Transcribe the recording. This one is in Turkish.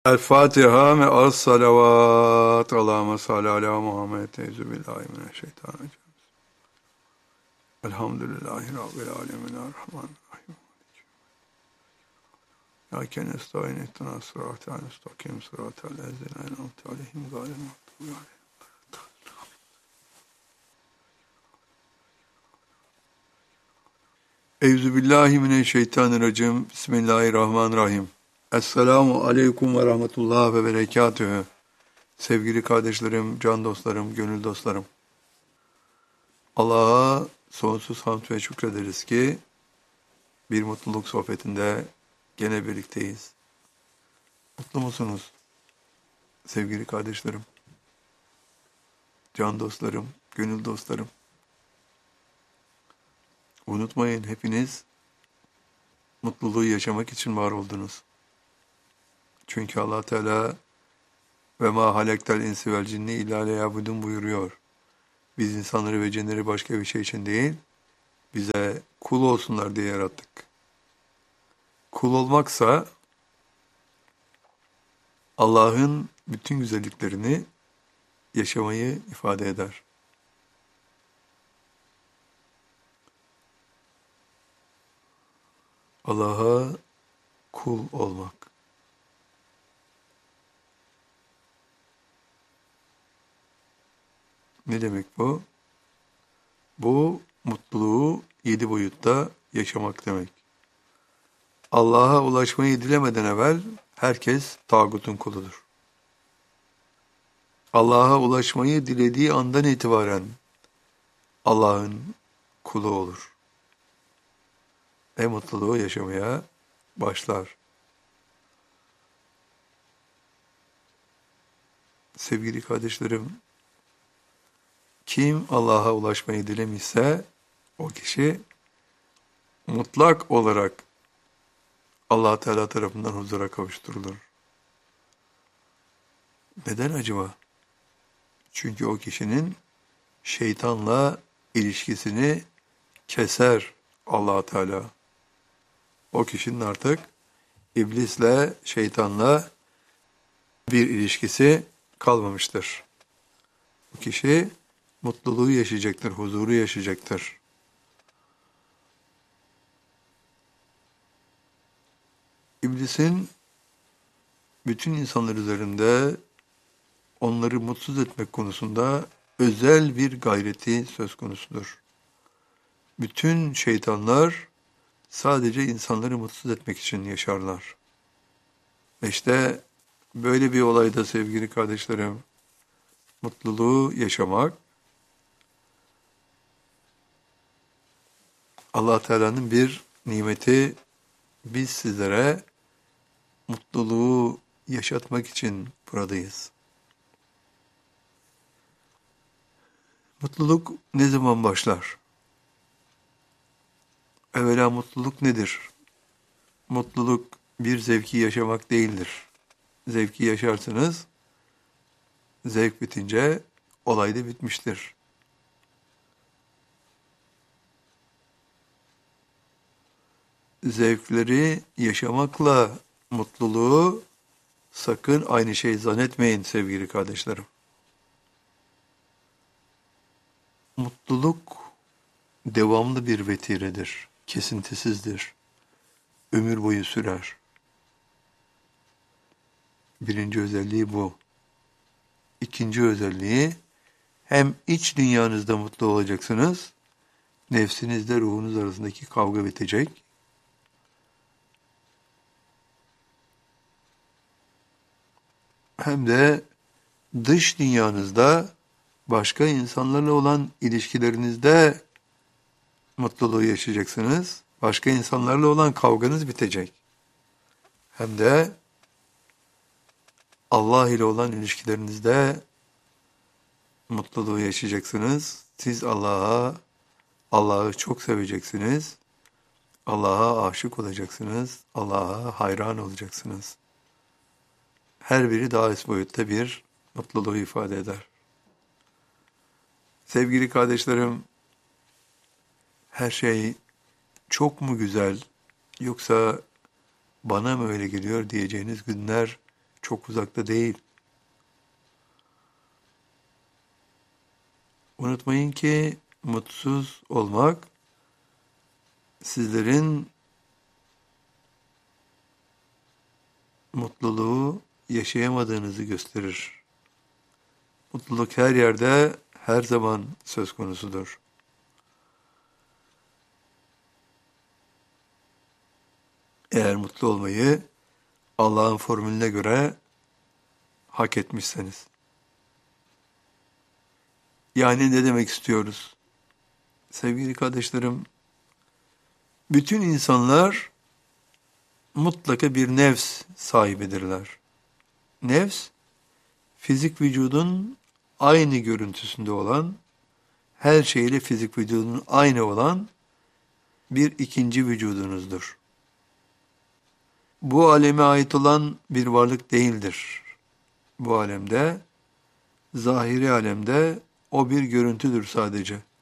El Fatiha ve az salavat. Allahümme salli ala Muhammed. Euzubillahimineşşeytanirracim. Elhamdülillahi Rabbil alemin. Errahmanirrahim. Yâken estâin ettina sıratel müstakim sıratel lezine en'amte aleyhim gâyril mağdûbi aleyhim. Euzubillahimineşşeytanirracim. Bismillahirrahmanirrahim. Esselamu aleyküm ve rahmetullah ve berekatühü. Sevgili kardeşlerim, can dostlarım, gönül dostlarım. Allah'a sonsuz hamd ve şükrederiz ki bir mutluluk sohbetinde gene birlikteyiz. Mutlu musunuz sevgili kardeşlerim, can dostlarım, gönül dostlarım? Unutmayın, hepiniz mutluluğu yaşamak için var oldunuz. Çünkü Allah Teala ve ma halektel insi vel cinni illa liyabudun buyuruyor. Biz insanları ve cinleri başka bir şey için değil, bize kul olsunlar diye yarattık. Kul olmaksa Allah'ın bütün güzelliklerini yaşamayı ifade eder. Allah'a kul olmak. Ne demek bu? Bu mutluluğu 7 boyutta yaşamak demek. Allah'a ulaşmayı dilemeden evvel herkes tağutun kuludur. Allah'a ulaşmayı dilediği andan itibaren Allah'ın kulu olur. Ve mutluluğu yaşamaya başlar. Sevgili kardeşlerim, kim Allah'a ulaşmayı dilemişse o kişi mutlak olarak Allah Teala tarafından huzura kavuşturulur. Neden acaba? Çünkü o kişinin şeytanla ilişkisini keser Allah Teala. O kişinin artık iblisle, şeytanla bir ilişkisi kalmamıştır. Bu kişi mutluluğu yaşayacaktır, huzuru yaşayacaktır. İblisin bütün insanlar üzerinde onları mutsuz etmek konusunda özel bir gayreti söz konusudur. Bütün şeytanlar sadece insanları mutsuz etmek için yaşarlar. İşte böyle bir olayda sevgili kardeşlerim, mutluluğu yaşamak, Allah Teala'nın bir nimeti. Biz sizlere mutluluğu yaşatmak için buradayız. Mutluluk ne zaman başlar? Evvela mutluluk nedir? Mutluluk bir zevki yaşamak değildir. Zevki yaşarsınız, zevk bitince olay da bitmiştir. Zevkleri yaşamakla mutluluğu sakın aynı şey zannetmeyin sevgili kardeşlerim. Mutluluk devamlı bir vetiredir, kesintisizdir, ömür boyu sürer. Birinci özelliği bu. İkinci özelliği, hem iç dünyanızda mutlu olacaksınız, nefsinizle ruhunuz arasındaki kavga bitecek. Hem de dış dünyanızda başka insanlarla olan ilişkilerinizde mutluluğu yaşayacaksınız. Başka insanlarla olan kavganız bitecek. Hem de Allah ile olan ilişkilerinizde mutluluğu yaşayacaksınız. Siz Allah'ı çok seveceksiniz. Allah'a aşık olacaksınız. Allah'a hayran olacaksınız. Her biri daha üst boyutta bir mutluluğu ifade eder. Sevgili kardeşlerim, her şey çok mu güzel, yoksa bana mı öyle geliyor diyeceğiniz günler çok uzakta değil. Unutmayın ki mutsuz olmak sizlerin mutluluğu yaşayamadığınızı gösterir. Mutluluk her yerde, her zaman söz konusudur. Eğer mutlu olmayı Allah'ın formülüne göre hak etmişseniz. Yani ne demek istiyoruz? Sevgili kardeşlerim, bütün insanlar mutlaka bir nefs sahibidirler. Nefs, fizik vücudun aynı görüntüsünde olan, her şeyle fizik vücudun aynı olan bir ikinci vücudunuzdur. Bu aleme ait olan bir varlık değildir. Bu alemde, zahiri alemde o bir görüntüdür sadece.